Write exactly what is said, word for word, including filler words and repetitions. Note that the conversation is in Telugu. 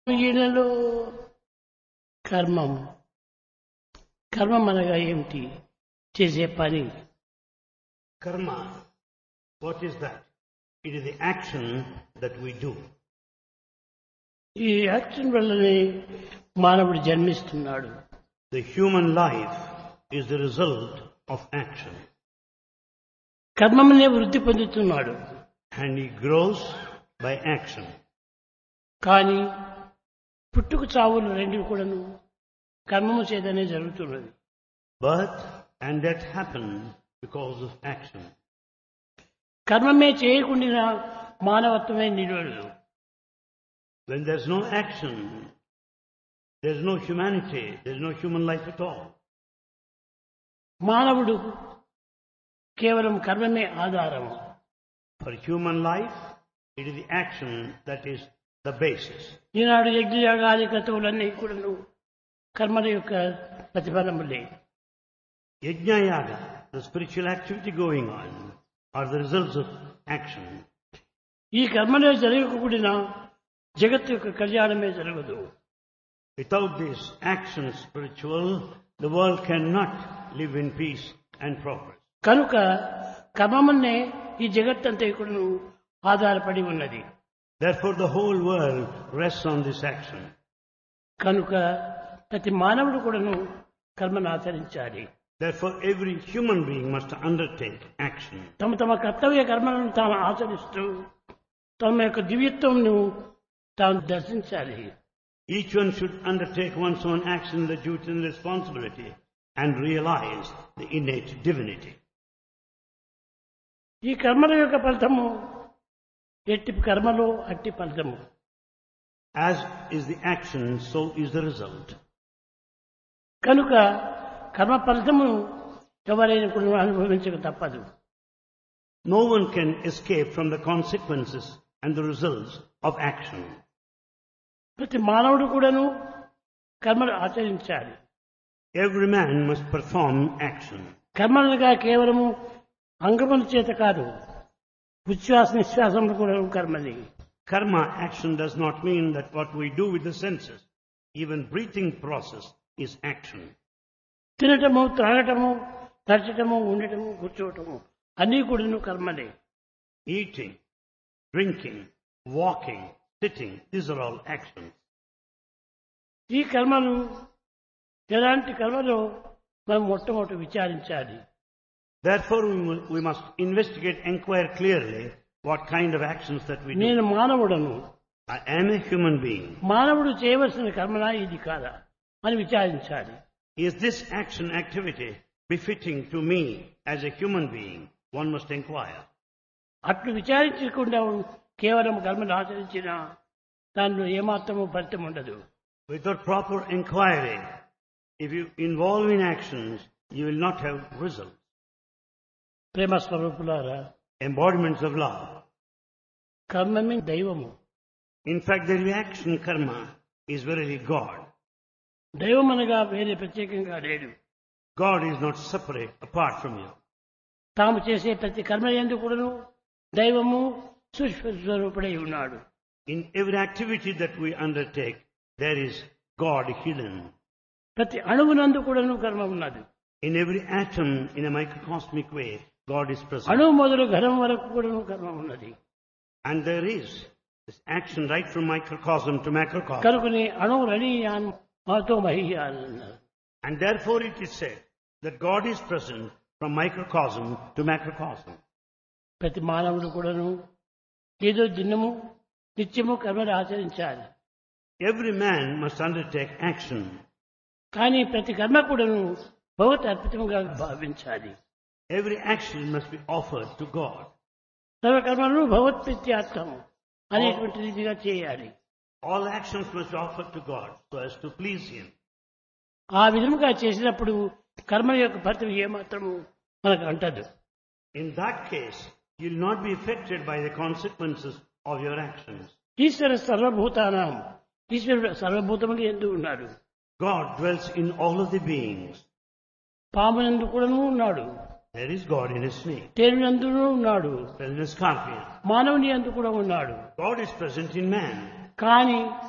ఈయనలో కర్మం కర్మం అనగా ఏమిటి? చేసే పని. Karma, what is that? It is the action that we do. ఈ యాక్షన్ వల్లనే మానవుడు జన్మిస్తున్నాడు. The human life is the result of action. కర్మమునే వృద్ధి పొందుతున్నాడు. And he grows by action. కానీ పుట్టుకు చావులు రెండు కూడాను కర్మము చేతనే జరుగుతున్నది. Birth and death happen because of action. కర్మమే చేయకుండా మానవత్వమే నిలవదు. When there's no action, there's no humanity, there's no human life at all. మానవుడు కేవలం కర్మమే ఆధారము. For human life, it is the action that is the basis. ఈనాడు యజ్ఞయాగాది క్రతువులన్నీ కూడాను కర్మల యొక్క ప్రతిఫలములే. Yajna yaga, the spiritual activity going on, are the results of action. ఈ కర్మలే జరగకుండా జగత్తు యొక్క కళ్యాణమే జరగదు. Without this action spiritual, the world cannot live in peace and progress. కనుక కర్మమునే ఈ జగత్తంతా కూడాను ఆధారపడి ఉన్నది. Therefore the whole world rests on this action. కనుక ప్రతి మానవుడు కూడాను కర్మను ఆచరించాలి. Therefore every human being must undertake action. తమ తమ కర్తవ్య కర్మలను తాము ఆచరిస్తూ తమ యొక్క దివ్యత్వంను తాము దర్శించాలి. Each one should undertake one's own action, the duty and responsibility, and realize the innate divinity. ఈ కర్మల యొక్క ఫలితము ఎట్టి కర్మలో అట్టి ఫలితము. As is the action, so is the result. కనుక కర్మ ఫలితము ఎవరైనా కూడా అనుభవించక తప్పదు. No one can escape from the consequences and the results of action. ప్రతి మానవుడు కూడాను కర్మలు ఆచరించాలి. Every man must perform action. కర్మలుగా కేవలము అంగముల చేత కాదు, ఉచ్ఛ్వాస నిశ్వాసములు కూడా కర్మది. Karma action does not mean that what we do with the senses, even breathing process is action. తినటము, త్రాగటము, నడచటము, ఉండటము, కూర్చోవటము అన్నీ కూడాను కర్మలే. Eating, drinking, walking, sitting, these are all actions. ఈ కర్మలు ఎలాంటి కర్మలో మనం మొట్టమొదటి విచారించాలి. Therefore we, mu- we must investigate, inquire clearly what kind of actions that we do. నేను మానవుడను, I am a human being. మానవుడు చేయవలసిన కర్మలా ఇది కాదా అని విచారించాలి. Is this action activity befitting to me as a human being? One must inquire. అట్లు విచారించకుండా కేవలం కర్మలు ఆచరించినా దానిలో ఏమాత్రము ఫలితం ఉండదు. Without proper inquiry, if you involve in actions, you will not have results. ప్రేమ స్వరూపులారా, Embodiments of love. కర్మమే దైవము. In fact, the reaction karma is verily God. దైవం అనగా వేరే ప్రత్యేకంగా లేడు. God is not separate, apart from you. తాము చేసే ప్రతి కర్మ యందు కూడాను దైవము సూక్ష్మ స్వరూపుడై ఉన్నాడు. In every activity that we undertake, there is God hidden. ప్రతి అణువునందు కూడాను కర్మ ఉన్నది. In every atom, in a microcosmic way, God is present. అణువు మొదలు ఘనం వరకు కూడాను కర్మ ఉన్నది. And there is this action right from microcosm to macrocosm. కనుకని అణువు రణీయాన్ మాతో మహీయాన్ అన్నారు. And therefore it is said that God is present from microcosm to macrocosm. ప్రతి మానవుడు కూడాను ఏదో దినము నిత్యము కర్మలు ఆచరించాలి. Every man must undertake action. కానీ ప్రతి కర్మ కూడాను భగవత్ అర్పితంగా భావించాలి. Every action must be offered to God. సర్వకర్మలను భగవత్ ప్రీత్యార్థం అనేటువంటి రీతిగా చేయాలి. All actions must be offered to God so as to please Him. ఆ విధముగా చేసినప్పుడు కర్మ యొక్క ఫలితం ఏమాత్రము మనకు అంటదు. In that case, you will not be affected by the consequences of your actions. ఈశ్వర సర్వభూతానాం, ఈశ్వరుడు సర్వభూతములు ఎందు ఉన్నాడు. God dwells in all of the beings. పామునందు కూడాను ఉన్నాడు. There is God in a snake. తేలునందును ఉన్నాడు. There is a scorpion. మానవుని అందు కూడా ఉన్నాడు. God is present in man. కానీ